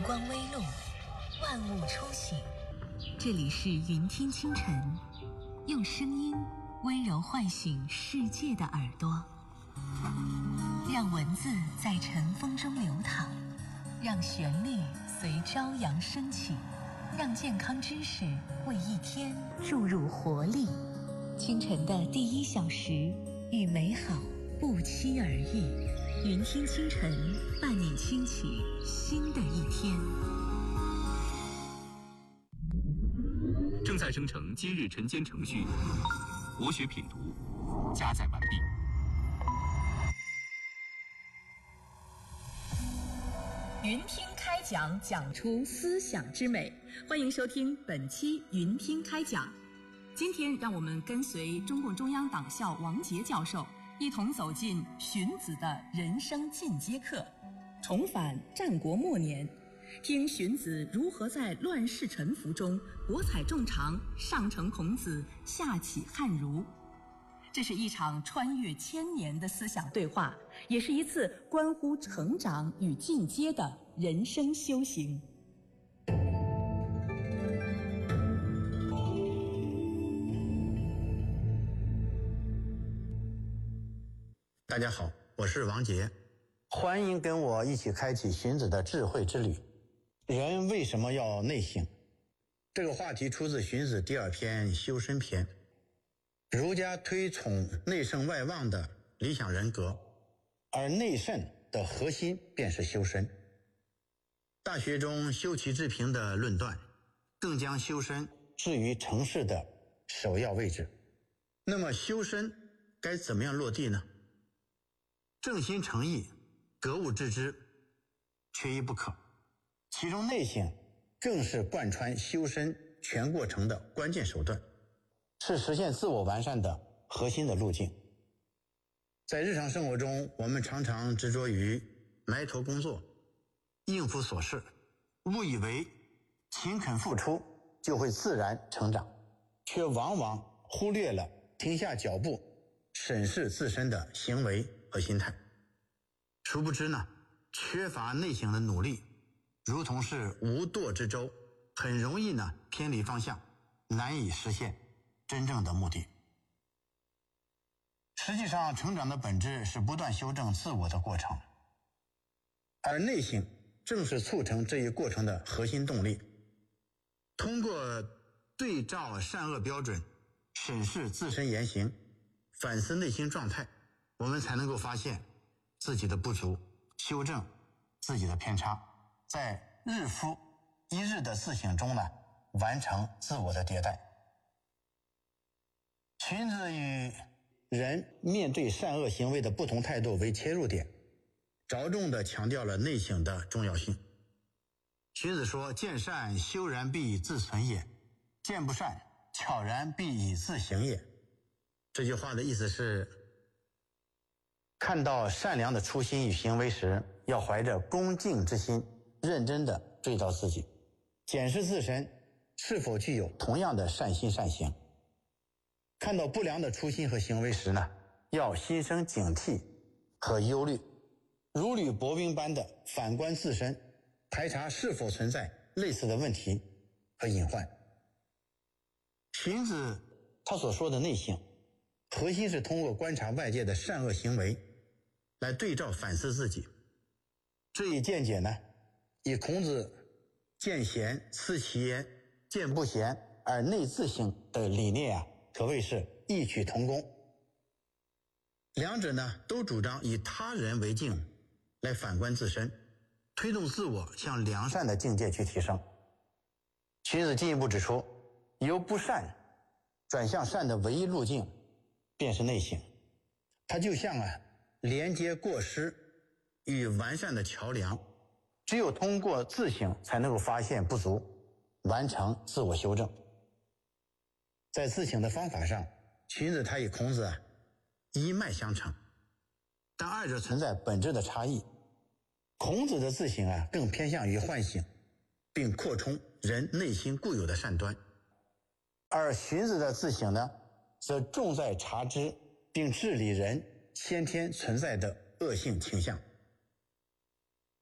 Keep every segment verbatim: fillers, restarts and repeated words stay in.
光微露，万物初醒。 这里是云听清晨，用声音温柔唤醒世界的耳朵，让文字在晨风中流淌，让旋律随朝阳升起，让健康知识为一天注入活力。清晨的第一小时，与美好不期而遇。云听清晨，伴你轻启新的一天。 正在生成今日晨间程序，国学品读加载完毕。 云听开讲，讲出思想之美。欢迎收听本期云听开讲。今天让我们跟随中共中央党校王杰教授，一同走进荀子的人生进阶课，重返战国末年，听荀子如何在乱世沉浮中博采众长，上承孔子，下启汉儒。这是一场穿越千年的思想对话，也是一次关乎成长与进阶的人生修行。 大家好，我是王杰，欢迎跟我一起开启荀子的智慧之旅。人为什么要内省？这个话题出自荀子第二篇修身篇。儒家推崇内圣外望的理想人格，而内圣的核心便是修身。大学中修齐治平的论断，更将修身置于成事的首要位置。那么修身该怎么样落地呢？正心诚意，格物致知，缺一不可。其中内省更是贯穿修身全过程的关键手段，是实现自我完善的核心的路径。在日常生活中，我们常常执着于埋头工作，应付琐事，误以为勤恳付出就会自然成长，却往往忽略了停下脚步审视自身的行为和心态。殊不知呢，缺乏内省的努力如同是无舵之舟，很容易呢偏离方向，难以实现真正的目的。实际上，成长的本质是不断修正自我的过程，而内省正是促成这一过程的核心动力。通过对照善恶标准，审视自身言行，反思内心状态，我们才能够发现自己的不足，修正自己的偏差，在日复一日的自省中呢，完成自我的迭代。荀子以人面对善恶行为的不同态度为切入点，着重地强调了内省的重要性。荀子说：见善修然必以自存也，见不善悄然必以自省也。这句话的意思是，看到善良的初心与行为时，要怀着恭敬之心，认真地对照自己，检视自身是否具有同样的善心善行。看到不良的初心和行为时呢，要心生警惕和忧虑，如履薄冰般的反观自身，排查是否存在类似的问题和隐患。荀子他所说的内省，核心是通过观察外界的善恶行为来对照反思自己。这一见解呢，以孔子见贤思齐焉，见不贤而内自省的理念啊，可谓是异曲同工。两者呢，都主张以他人为镜来反观自身，推动自我向良善的境界去提升。荀子进一步指出，由不善转向善的唯一路径便是内省。它就像啊连接过失与完善的桥梁，只有通过自省才能够发现不足，完成自我修正。在自省的方法上，荀子他与孔子啊一脉相承，但二者存在本质的差异。孔子的自省啊更偏向于唤醒并扩充人内心固有的善端，而荀子的自省呢，则重在察知并治理人先天存在的恶性倾向。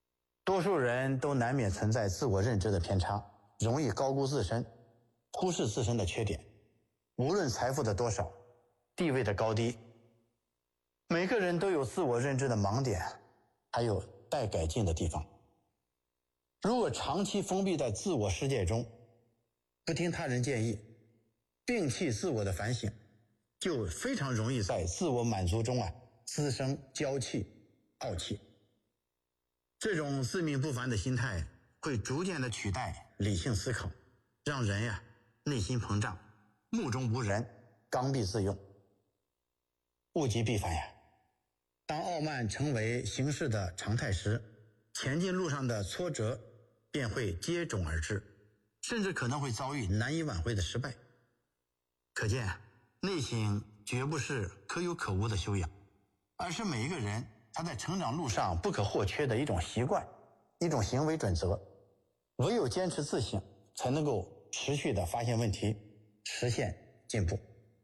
多数人都难免存在自我认知的偏差，容易高估自身，忽视自身的缺点。无论财富的多少，地位的高低，每个人都有自我认知的盲点，还有待改进的地方。如果长期封闭在自我世界中，不听他人建议，摒弃自我的反省，就非常容易在自我满足中啊滋生娇气、傲气。这种自命不凡的心态会逐渐的取代理性思考，让人呀内心膨胀，目中无人，刚愎自用。物极必反呀！当傲慢成为行事的常态时，前进路上的挫折便会接踵而至，甚至可能会遭遇难以挽回的失败。可见，内省绝不是可有可无的修养，而是每一个人他在成长路上不可或缺的一种习惯，一种行为准则。唯有坚持自省，才能够持续的发现问题，实现进步。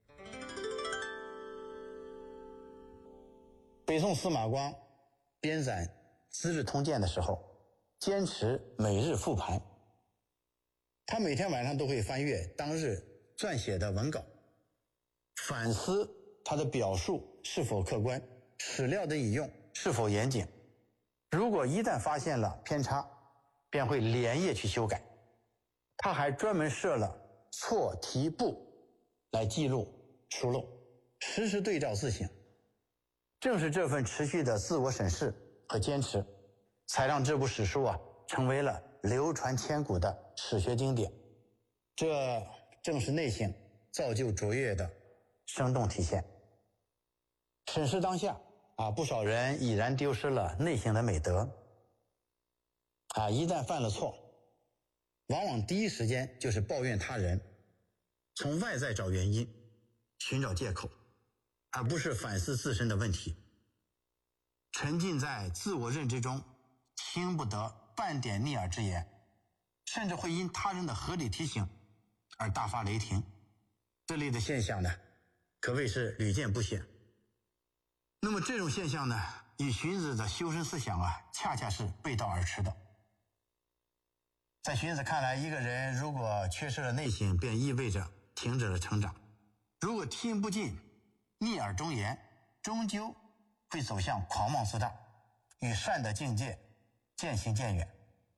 北宋司马光编纂《资治通鉴》的时候，坚持每日复盘。他每天晚上都会翻阅当日撰写的文稿，反思他的表述是否客观，史料的引用是否严谨。如果一旦发现了偏差，便会连夜去修改。他还专门设了错题簿来记录疏漏，实时对照自省。正是这份持续的自我审视和坚持，才让这部史书啊成为了流传千古的史学经典。这正是内省造就卓越的生动体现。审视当下啊，不少人已然丢失了内省的美德啊，一旦犯了错，往往第一时间就是抱怨他人，从外在找原因，寻找借口，而不是反思自身的问题。沉浸在自我认知中，听不得半点逆耳之言，甚至会因他人的合理提醒而大发雷霆。这类的现象呢，可谓是屡见不鲜。那么这种现象呢，与荀子的修身思想啊，恰恰是背道而驰的。在荀子看来，一个人如果缺失了内省，便意味着停止了成长。如果听不进逆耳忠言，终究会走向狂妄自大，与善的境界渐行渐远。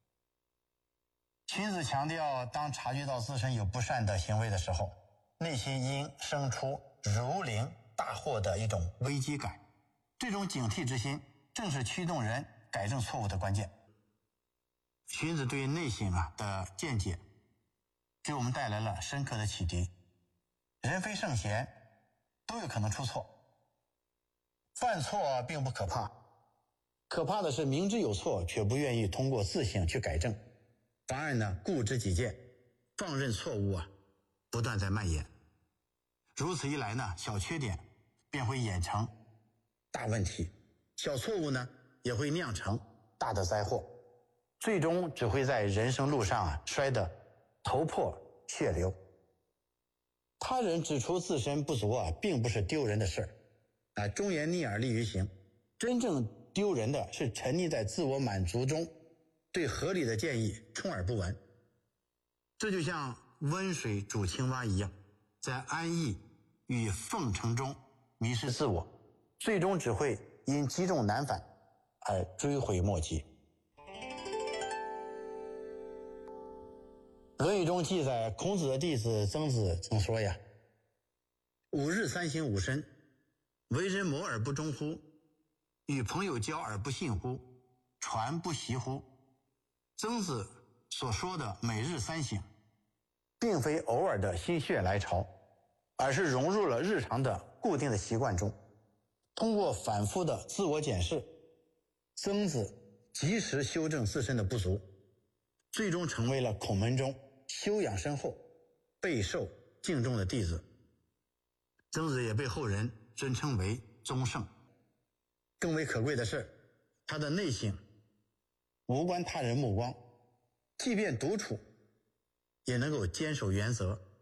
荀子强调，当察觉到自身有不善的行为的时候，内心应生出如临大祸的一种危机感。这种警惕之心，正是驱动人改正错误的关键。荀子对于内省啊的见解，给我们带来了深刻的启迪。人非圣贤，都有可能出错。犯错并不可怕，可怕的是明知有错，却不愿意通过自省去改正，反而呢固执己见，放任错误啊不断在蔓延。如此一来呢，小缺点便会演成大问题，小错误呢也会酿成大的灾祸，最终只会在人生路上啊摔得头破血流。他人指出自身不足啊，并不是丢人的事儿啊，忠言逆耳利于行。真正丢人的是沉溺在自我满足中，对合理的建议充耳不闻。这就像温水煮青蛙一样，在安逸与奉承中迷失自我，最终只会因积重难返而追悔莫及。《论语》中记载，孔子的弟子曾子曾说呀：“吾日三省吾身，为人谋而不忠乎？与朋友交而不信乎？传不习乎？”曾子所说的每日三省，并非偶尔的心血来潮，而是融入了日常的固定的习惯中。通过反复的自我检视，曾子及时修正自身的不足，最终成为了孔门中修养深厚、备受敬重的弟子。曾子也被后人尊称为宗圣。更为可贵的是，他的内省无关他人目光，即便独处也能够坚守原则，